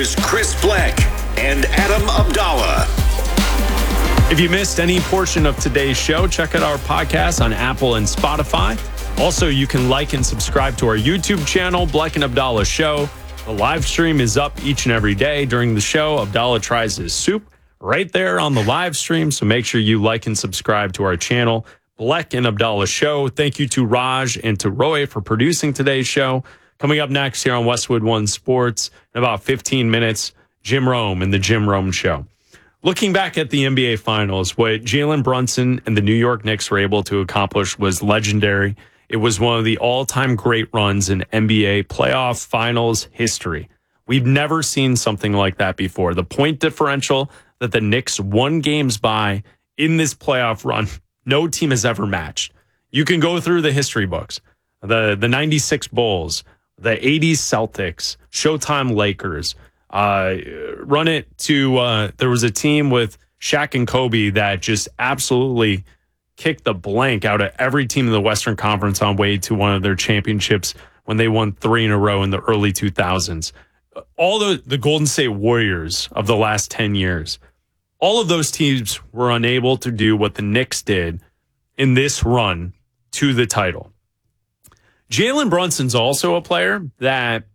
Here's Chris Black and Adam Abdallah. If you missed any portion of today's show, check out our podcast on Apple and Spotify. Also, you can like and subscribe to our YouTube channel, Black and Abdallah Show. The live stream is up each and every day. During the show, Abdallah tries his soup right there on the live stream. So make sure you like and subscribe to our channel, Black and Abdallah Show. Thank you to Raj and to Roy for producing today's show. Coming up next here on Westwood One Sports, in about 15 minutes, Jim Rome and the Jim Rome Show. Looking back at the NBA Finals, what Jalen Brunson and the New York Knicks were able to accomplish was legendary. It was one of the all-time great runs in NBA playoff finals history. We've never seen something like that before. The point differential that the Knicks won games by in this playoff run, no team has ever matched. You can go through the history books, the 96 Bulls, the 80s Celtics, Showtime Lakers, run it to, there was a team with Shaq and Kobe that just absolutely kicked the blank out of every team in the Western Conference on way to one of their championships when they won 3 in a row in the early 2000s. All the Golden State Warriors of the last 10 years, all of those teams were unable to do what the Knicks did in this run to the title. Jalen Brunson's also a player that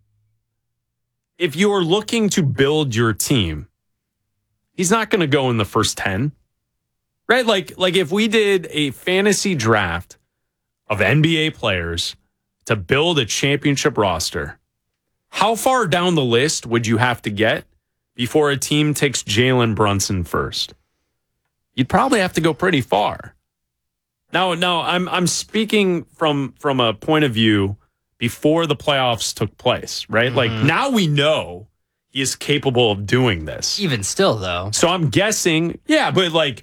if you're looking to build your team, he's not going to go in the first 10. Right? Like if we did a fantasy draft of NBA players to build a championship roster, how far down the list would you have to get before a team takes Jalen Brunson first? You'd probably have to go pretty far. Now I'm speaking from a point of view before the playoffs took place, right? Mm-hmm. Like now we know he is capable of doing this. Even still, though. So I'm guessing, yeah, but like,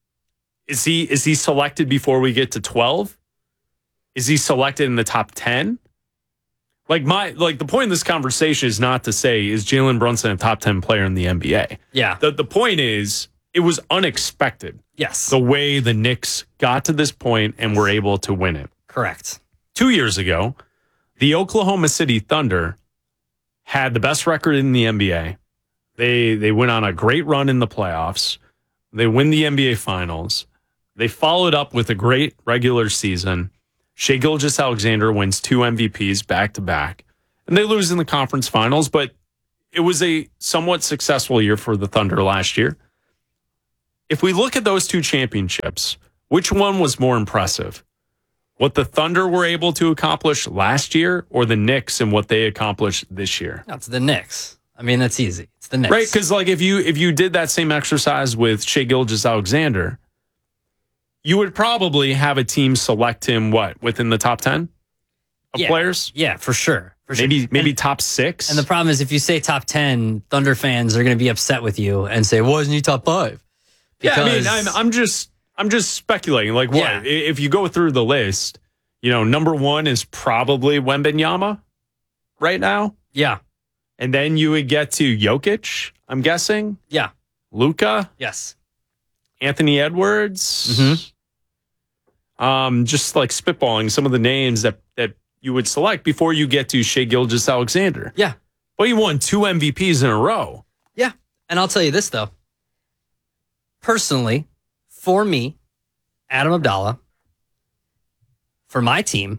is he selected before we get to 12? Is he selected in the top 10? Like the point of this conversation is not to say, is Jalen Brunson a top 10 player in the NBA? Yeah. The point is, it was unexpected. Yes. The way the Knicks got to this point and were able to win it. Correct. 2 years ago, the Oklahoma City Thunder had the best record in the NBA. They went on a great run in the playoffs. They win the NBA Finals. They followed up with a great regular season. Shai Gilgeous-Alexander wins 2 MVPs back-to-back. And they lose in the conference finals, but it was a somewhat successful year for the Thunder last year. If we look at those 2 championships, which one was more impressive? What the Thunder were able to accomplish last year or the Knicks and what they accomplished this year? That's the Knicks. I mean, that's easy. It's the Knicks. Right, because like if you did that same exercise with Shai Gilgeous-Alexander, you would probably have a team select him, within the top 10 of players? Yeah, for sure. Maybe top 6? And the problem is if you say top 10, Thunder fans are going to be upset with you and say, why isn't he top 5? Because, yeah, I mean, I'm just speculating. Like, what? Yeah. If you go through the list, number 1 is probably Wembanyama right now. Yeah. And then you would get to Jokic, I'm guessing. Yeah. Luka. Yes. Anthony Edwards. Mm-hmm. Just like spitballing some of the names that you would select before you get to Shai Gilgeous-Alexander. Yeah. Well, you won 2 MVPs in a row. Yeah. And I'll tell you this, though. Personally, for me, Adam Abdallah, for my team,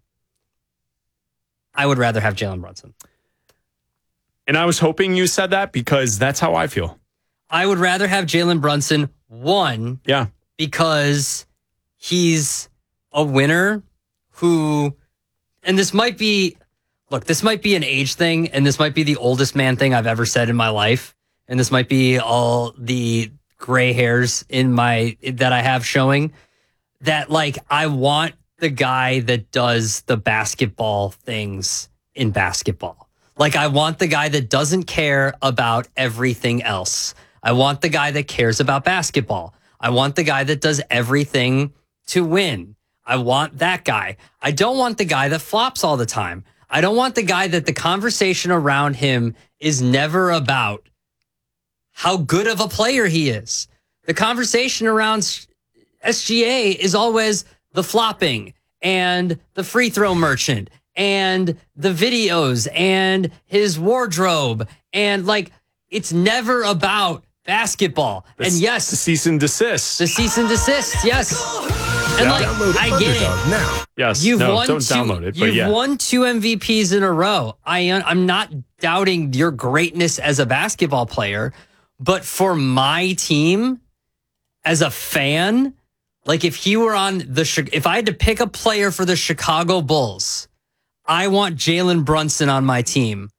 I would rather have Jalen Brunson. And I was hoping you said that because that's how I feel. I would rather have Jalen Brunson, one, because he's a winner who, and this might be an age thing, and this might be the oldest man thing I've ever said in my life, and this might be all the gray hairs that I have showing, that like I want the guy that does the basketball things in basketball. Like I want the guy that doesn't care about everything else. I want the guy that cares about basketball. I want the guy that does everything to win. I want that guy. I don't want the guy that flops all the time. I don't want the guy that the conversation around him is never about how good of a player he is. The conversation around SGA is always the flopping and the free throw merchant and the videos and his wardrobe. And like, it's never about basketball. And yes, the cease and desist. The cease and desist, yes. And like, I get it. Now. Yes, don't download it. But you've won 2 MVPs in a row. I'm not doubting your greatness as a basketball player, but for my team, as a fan, like if he were on if I had to pick a player for the Chicago Bulls, I want Jalen Brunson on my team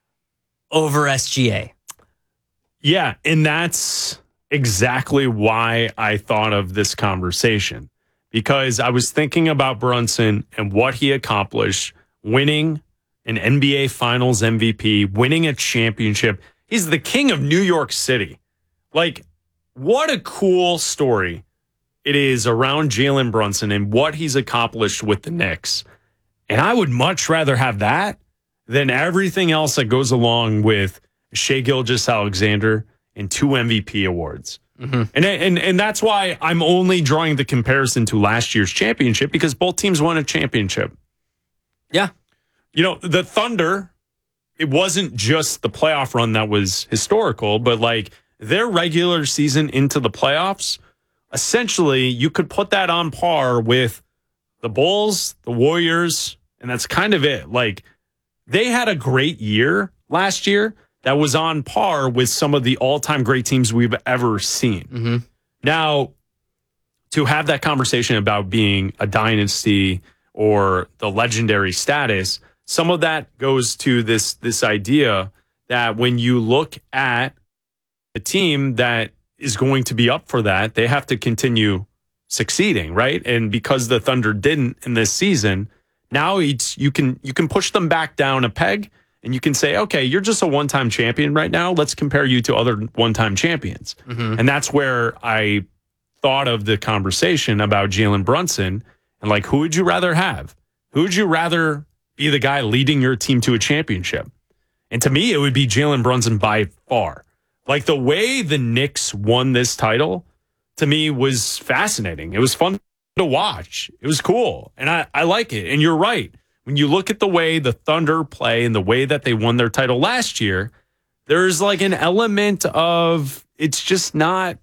over SGA. Yeah, and that's exactly why I thought of this conversation, because I was thinking about Brunson and what he accomplished, winning an NBA Finals MVP, winning a championship. He's the king of New York City. Like, what a cool story it is around Jalen Brunson and what he's accomplished with the Knicks. And I would much rather have that than everything else that goes along with Shai Gilgeous-Alexander and 2 MVP awards. Mm-hmm. And that's why I'm only drawing the comparison to last year's championship, because both teams won a championship. Yeah. You know, the Thunder, it wasn't just the playoff run that was historical, but like their regular season into the playoffs, essentially you could put that on par with the Bulls, the Warriors, and that's kind of it. Like, they had a great year last year that was on par with some of the all-time great teams we've ever seen. Mm-hmm. Now, to have that conversation about being a dynasty or the legendary status, some of that goes to this idea that when you look at a team that is going to be up for that, they have to continue succeeding, right? And because the Thunder didn't in this season, now you can push them back down a peg, and you can say, okay, you're just a one-time champion right now. Let's compare you to other one-time champions. Mm-hmm. And that's where I thought of the conversation about Jalen Brunson and like, who would you rather have? Who would you rather be the guy leading your team to a championship? And to me, it would be Jalen Brunson by far. Like, the way the Knicks won this title, to me, was fascinating. It was fun to watch. It was cool. And I like it. And you're right. When you look at the way the Thunder play and the way that they won their title last year, there's like an element of it's just not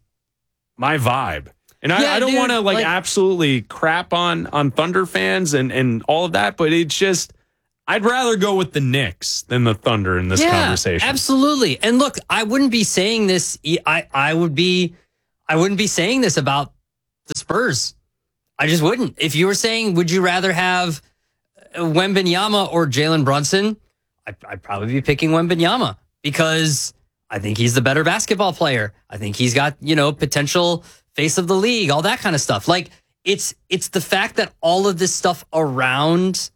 my vibe. And I don't want to like absolutely crap on Thunder fans and all of that, but it's just, I'd rather go with the Knicks than the Thunder in this conversation. Absolutely. And look, I wouldn't be saying this. I wouldn't be saying this about the Spurs. I just wouldn't. If you were saying, would you rather have Wembanyama or Jalen Brunson? I'd probably be picking Wembanyama because I think he's the better basketball player. I think he's got, potential face of the league, all that kind of stuff. Like, it's the fact that all of this stuff around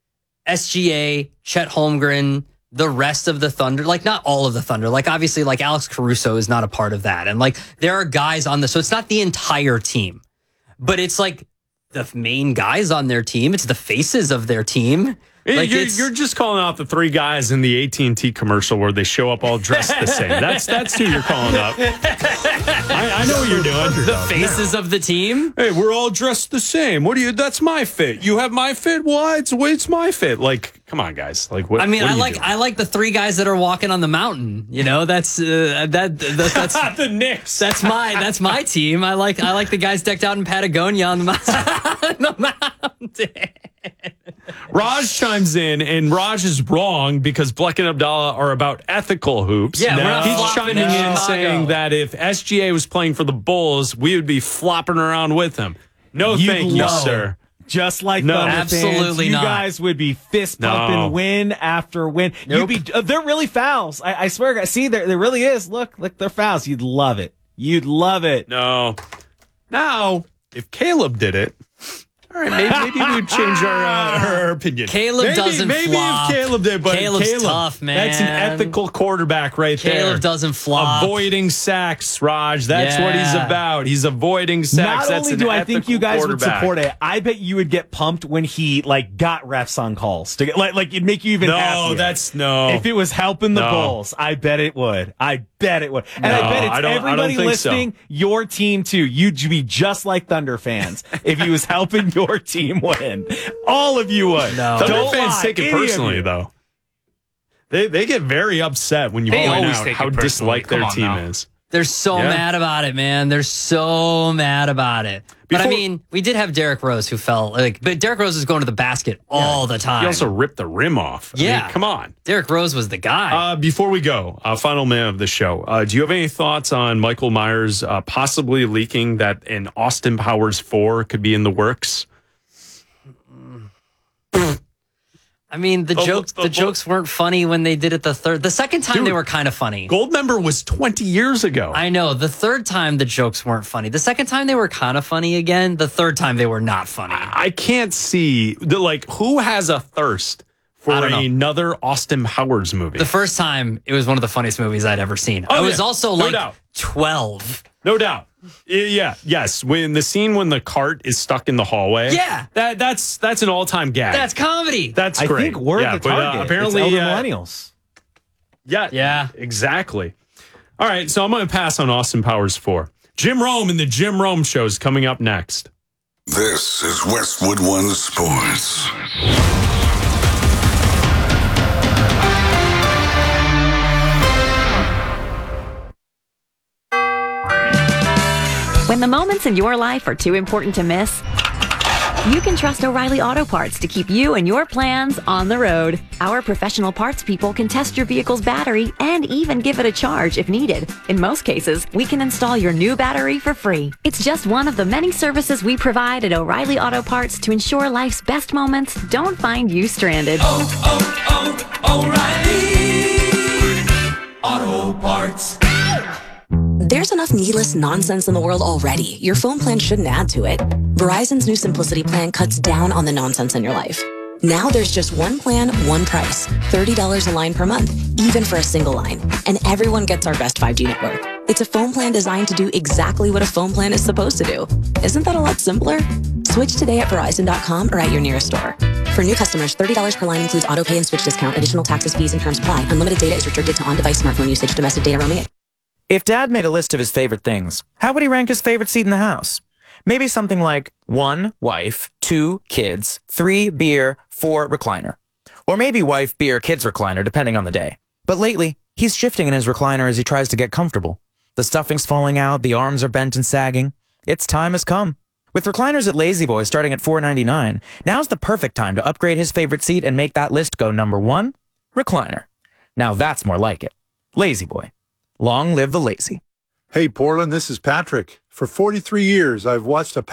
SGA, Chet Holmgren, the rest of the Thunder, like not all of the Thunder, like obviously like Alex Caruso is not a part of that. And like there are guys on so it's not the entire team, but it's like the main guys on their team. It's the faces of their team. Like you're just calling out the 3 guys in the AT&T commercial where they show up all dressed the same. That's who you're calling up. I know what you're doing. The faces of the team. Hey, we're all dressed the same. That's my fit. You have my fit? What? It's my fit. Like, come on, guys. Like, what? I mean, what I like the 3 guys that are walking on the mountain. That's that's the Knicks. That's my team. I like the guys decked out in Patagonia on the mountain. Raj chimes in, and Raj is wrong because Bleck and Abdallah are about ethical hoops. Yeah, he's chiming in saying that if SGA was playing for the Bulls, we would be flopping around with him. No, thank you, sir. Just like Thunder absolutely fans, not. You guys would be fist pumping win after win. Nope. They're really fouls. I swear, guys. See, there really is. Look, they're fouls. You'd love it. You'd love it. No. Now, if Caleb did it, all right, maybe we'd change our opinion. Caleb doesn't flop. Maybe if Caleb did, but Caleb's tough, man. That's an ethical quarterback right there. Caleb doesn't flop. Avoiding sacks, Raj. That's what he's about. He's avoiding sacks. Not only do I think you guys would support it, I bet you would get pumped when he got refs on calls to get it'd make you even happier. No. If it was helping the Bulls, I bet it would. And I bet it's everybody listening, your team too. You'd be just like Thunder fans if he was helping your team win. All of you would. No. Thunder fans take it personally, though. They get very upset when you point out how disliked their team is. They're so mad about it, man. They're so mad about it. But I mean, we did have Derrick Rose who fell. But Derrick Rose was going to the basket all the time. He also ripped the rim off. I mean, come on. Derrick Rose was the guy. Before we go, final man of the show. Do you have any thoughts on Michael Myers possibly leaking that an Austin Powers 4 could be in the works? I mean, the jokes weren't funny when they did it the second time they were kind of funny. Goldmember was 20 years ago. I know. The third time the jokes weren't funny. The second time they were kind of funny again. The third time they were not funny. I can't see who has a thirst for another Austin Powers movie. The first time it was one of the funniest movies I'd ever seen. I was also 12. No doubt. Yeah. Yes. When the cart is stuck in the hallway. Yeah. That's an all-time gag. That's comedy. That's great. I think we're the target. Apparently, it's millennials. Yeah. Exactly. All right. So I'm going to pass on Austin Powers 4. Jim Rome and the Jim Rome Show is coming up next. This is Westwood One Sports. When the moments in your life are too important to miss, you can trust O'Reilly Auto Parts to keep you and your plans on the road. Our professional parts people can test your vehicle's battery and even give it a charge if needed. In most cases, we can install your new battery for free. It's just one of the many services we provide at O'Reilly Auto Parts to ensure life's best moments don't find you stranded. O'Reilly Auto Parts. There's enough needless nonsense in the world already. Your phone plan shouldn't add to it. Verizon's new Simplicity plan cuts down on the nonsense in your life. Now there's just one plan, one price. $30 a line per month, even for a single line. And everyone gets our best 5G network. It's a phone plan designed to do exactly what a phone plan is supposed to do. Isn't that a lot simpler? Switch today at Verizon.com or at your nearest store. For new customers, $30 per line includes auto pay and switch discount. Additional taxes, fees, and terms apply. Unlimited data is restricted to on-device smartphone usage. Domestic data roaming. If Dad made a list of his favorite things, how would he rank his favorite seat in the house? Maybe something like 1, wife, 2, kids, 3, beer, 4, recliner. Or maybe wife, beer, kids, recliner, depending on the day. But lately, he's shifting in his recliner as he tries to get comfortable. The stuffing's falling out, the arms are bent and sagging. Its time has come. With recliners at La-Z-Boy starting at $4.99, now's the perfect time to upgrade his favorite seat and make that list go number 1, recliner. Now that's more like it. La-Z-Boy. Long live the lazy. Hey, Portland, this is Patrick. For 43 years, I've watched a